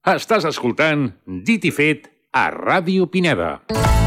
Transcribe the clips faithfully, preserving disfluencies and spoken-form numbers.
Estàs escoltant Dit i Fet a Ràdio Pineda.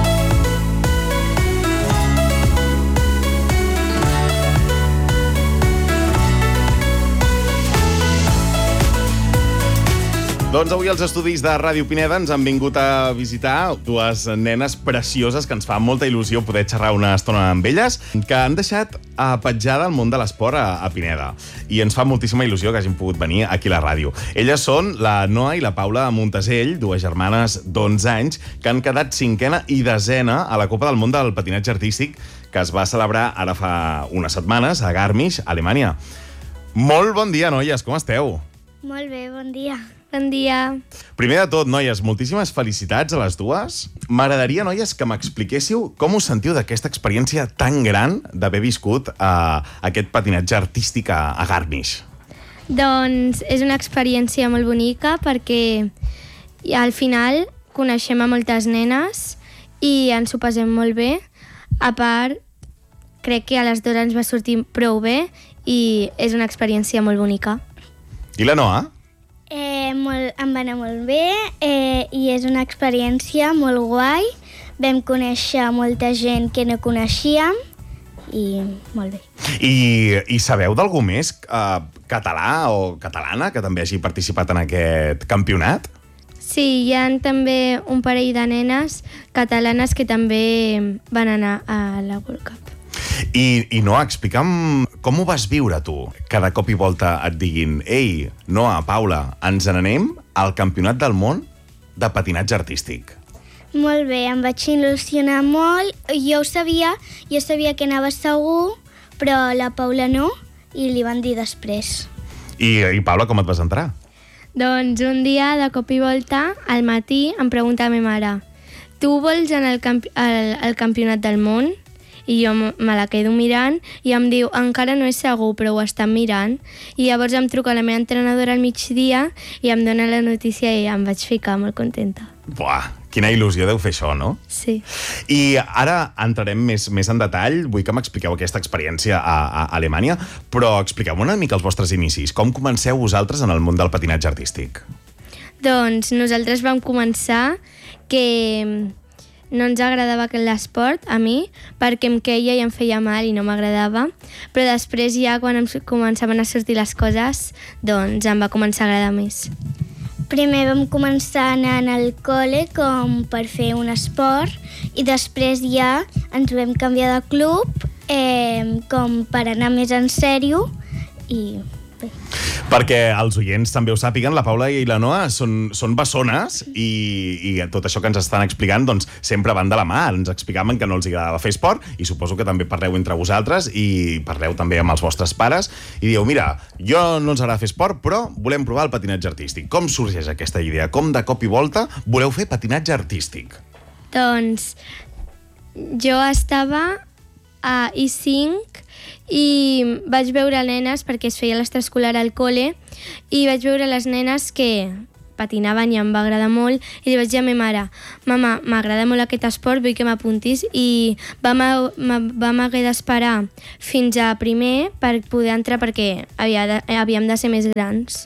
Doncs avui als estudis de Ràdio Pineda ens han vingut a visitar dues nenes precioses que ens fa molta il·lusió poder xerrar una estona amb elles, que han deixat a petjada el món de l'esport a, a Pineda. I ens fa moltíssima il·lusió que hagin pogut venir aquí a la ràdio. Elles són la Noa i la Paula Montesell, dues germanes d'onze anys, que han quedat cinquena i desena a la Copa del Món del Patinatge Artístic, que es va celebrar ara fa unes setmanes a Garmisch, Alemanya. Molt bon dia, noies, com esteu? Molt bé, bon dia. Bon dia. Primer de tot, noies, moltíssimes felicitats a les dues. M'agradaria, noies, que m'expliquéssiu com us sentiu d'aquesta experiència tan gran d'haver viscut uh, aquest patinatge artístic a, a Garmisch. Doncs és una experiència molt bonica perquè al final coneixem a moltes nenes i ens ho passem molt bé. A part, crec que a les dues ens va sortir prou bé i és una experiència molt bonica. I la Noa? Eh, molt, em va anar molt bé eh, i és una experiència molt guai. Vam conèixer molta gent que no coneixíem i molt bé. I, i sabeu d'algú més eh, català o catalana que també hagi participat en aquest campionat? Sí, hi ha també un parell de nenes catalanes que també van anar a la World Cup. I, i Noa, explica'm com ho vas viure tu? Cada cop i volta et diguin «Ei, Noa, Paula, ens n'anem al Campionat del Món de Patinatge Artístic». Molt bé, em vaig il·lusionar molt. Jo ho sabia, jo sabia que anava segur, però la Paula no, i li van dir després. I, i Paula, com et vas entrar? Doncs un dia, de cop i volta, al matí, em pregunta a ma mare «Tu vols anar al, camp al, al Campionat del Món?» I jo me la quedo mirant i em diu, encara no és segur, però ho estan mirant. I llavors em truca la meva entrenadora al migdia i em dona la notícia i em vaig ficar molt contenta. Buah, quina il·lusió deu fer això, no? Sí. I ara entrarem més, més en detall. Vull que m'expliqueu aquesta experiència a, a Alemanya, però expliqueu una mica els vostres inicis. Com comenceu vosaltres en el món del patinatge artístic? Doncs nosaltres vam començar que no ens agradava l'esport, a mi, perquè em queia i em feia mal i no m'agradava, però després ja quan em començaven a sortir les coses, doncs em va començar a agradar més. Primer vam començar anant al col·le com per fer un esport i després ja ens vam canviar de club eh, com per anar més en sèrio i bé. Perquè els oients també ho sàpiguen, la Paula i la Noa són, són bessones i, i tot això que ens estan explicant doncs, sempre van de la mà. Ens explicaven que no els agradava fer esport i suposo que també parleu entre vosaltres i parleu també amb els vostres pares i dieu, mira, jo no ens agrada fer esport però volem provar el patinatge artístic. Com sorgeix aquesta idea? Com de cop i volta voleu fer patinatge artístic? Doncs jo estava a I cinc i vaig veure nenes, perquè es feia l'extraescolar al col·le, i vaig veure les nenes que patinaven i em va agradar molt, i li vaig dir a ma mare, mama, m'agrada molt aquest esport, vull que m'apuntis, i vam, vam haver d'esperar fins a primer per poder entrar perquè havia de, havíem de ser més grans.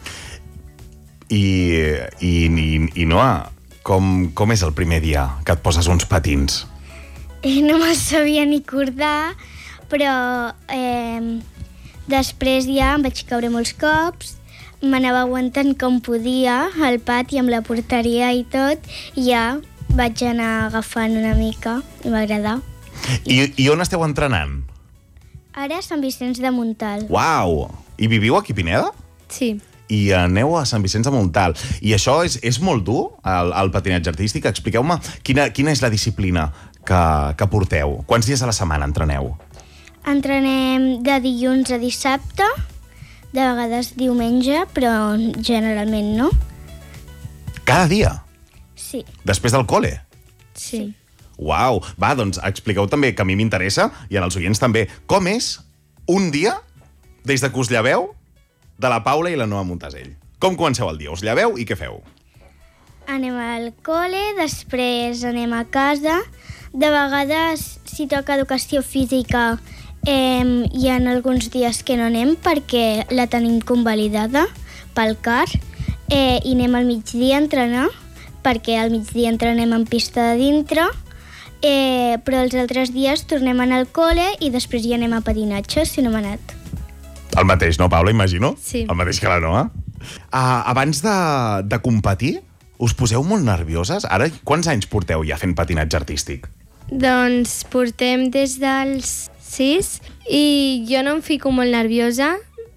I, i, i, i Noa, com, com és el primer dia que et poses uns patins? Eh, no me'l sabia ni acordar, però eh, després ja em vaig caure molts cops, m'anava aguantant com podia al pati amb la porteria i tot, i ja vaig anar agafant una mica i m'agradar. I, I on esteu entrenant? Ara a Sant Vicenç de Montalt. Uau! I viviu aquí a Pineda? Sí. I aneu a Sant Vicenç de Montalt. I això és, és molt dur, el, el patinatge artístic? Expliqueu-me quina, quina és la disciplina que, que porteu. Quants dies a la setmana entreneu? Entrenem de dilluns a dissabte, de vegades diumenge, però generalment no. Cada dia? Sí. Després del col·le? Sí. Uau! Va, doncs expliqueu també, que a mi m'interessa, i als oients també, com és un dia des de que us lleveu de la Paula i la Noa Montesell? Com comenceu el dia? Us lleveu i què feu? Anem al col·le, després anem a casa. De vegades, si toca educació física, Eh, hi ha alguns dies que no anem perquè la tenim convalidada pel C A R eh, i anem al migdia a entrenar, perquè al migdia entrenem en pista de dintre, eh, però els altres dies tornem a anar al col·le i després ja anem a patinatge, si no hem anat. El mateix, no, Paula, imagino? Sí. El mateix que la Noa. Uh, abans de, de competir, us poseu molt nervioses? Ara, quants anys porteu ja fent patinatge artístic? Doncs portem des dels sis i jo no em fico molt nerviosa,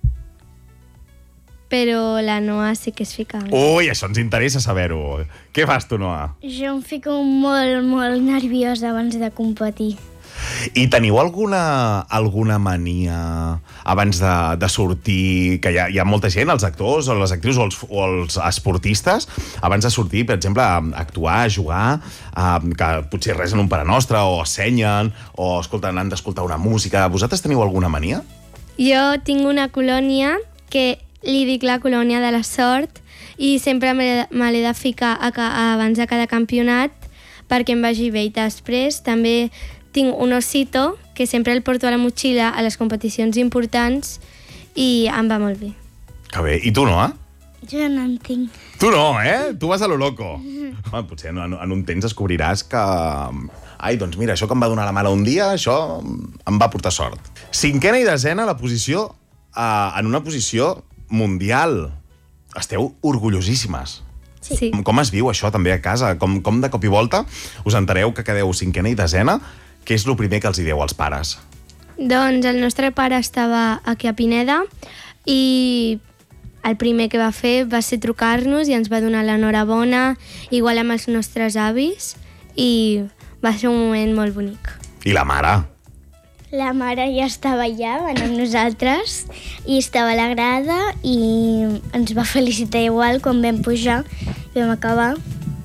però la Noa sí que es fica. Ui, això ens interessa saber-ho. Què fas tu, Noa? Jo em fico molt, molt nerviosa abans de competir. I teniu alguna, alguna mania abans de, de sortir, que hi ha, hi ha molta gent, els actors o les actrius o els, o els esportistes, abans de sortir, per exemple, a actuar, a jugar, a, que potser resen un Pare Nostre o assenyen, o escolten, han d'escoltar una música. Vosaltres teniu alguna mania? Jo tinc una colònia que li dic la colònia de la sort i sempre me, me l'he de ficar a, a, abans de cada campionat perquè em vagi bé. I després també tinc un osito que sempre el porto a la motxilla a les competicions importants i em va molt bé. Que bé. I tu, Noa? Jo no en tinc. Tu no, eh? Tu vas a lo loco. Home, potser en, en un temps descobriràs que... Ai, doncs mira, això que em va donar la mala un dia, això em va portar sort. Cinquena i desena, la posició, eh, en una posició mundial. Esteu orgullosíssimes. Sí. sí. Com es viu això també a casa? Com, com de cop i volta us entereu que quedeu cinquena i desena? Què és el primer que els hi dieu als pares? Doncs el nostre pare estava aquí a Pineda i el primer que va fer va ser trucar-nos i ens va donar l'enhorabona, igual amb els nostres avis, i va ser un moment molt bonic. I la mare? La mare ja estava allà, van amb nosaltres, i estava a la grada i ens va felicitar igual quan vam pujar i vam acabar.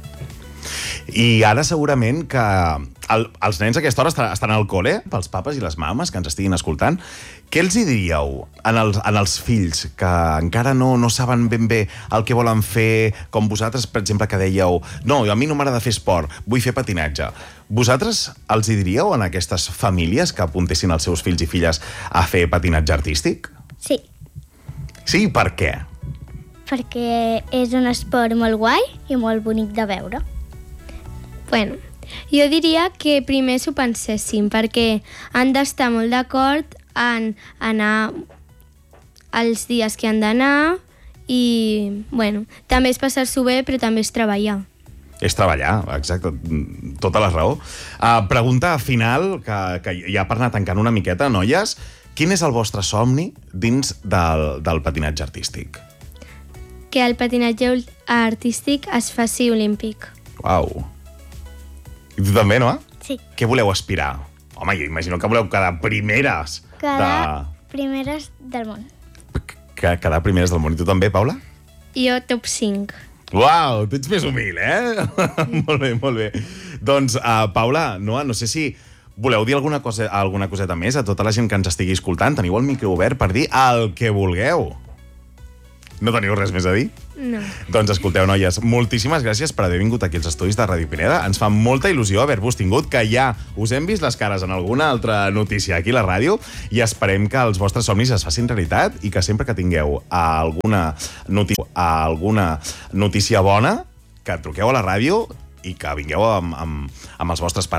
I ara segurament que el, els nens a aquesta hora estan, estan al col·le, pels papes i les mames que ens estiguin escoltant. Què els hi diríeu en els, en els fills que encara no, no saben ben bé el que volen fer, com vosaltres, per exemple, que dèieu no, a mi no m'agrada fer esport, vull fer patinatge. Vosaltres els hi diríeu en aquestes famílies que apuntessin els seus fills i filles a fer patinatge artístic? Sí. Sí, per què? Perquè és un esport molt guai i molt bonic de veure. Bueno, jo diria que primer s'ho pensessin, perquè han d'estar molt d'acord en anar els dies que han d'anar i, bueno, també és passar-s'ho bé, però també és treballar. És treballar, exacte, tota la raó. Uh, pregunta final, que, que ja per anar tancant una miqueta, noies, quin és el vostre somni dins del, del patinatge artístic? Que el patinatge artístic es faci olímpic. Uau. I tu també, no? Sí. Què voleu aspirar? Home, jo imagino que voleu quedar primeres. Quedar de... primeres del món. Que, quedar primeres del món. I tu també, Paula? Jo top cinc. Uau, tu ets més humil, eh? Molt bé, molt bé. Doncs, uh, Paula, Noa, no sé si voleu dir alguna, cosa, alguna coseta més a tota la gent que ens estigui escoltant. Teniu el micro obert per dir el que vulgueu. No teniu res més a dir? No. Doncs escolteu, noies, moltíssimes gràcies per haver vingut aquí als estudis de Ràdio Pineda. Ens fa molta il·lusió haver-vos tingut, que ja us hem vist les cares en alguna altra notícia aquí a la ràdio i esperem que els vostres somnis es facin realitat i que sempre que tingueu alguna notícia, alguna notícia bona, que truqueu a la ràdio i que vingueu amb, amb, amb els vostres pares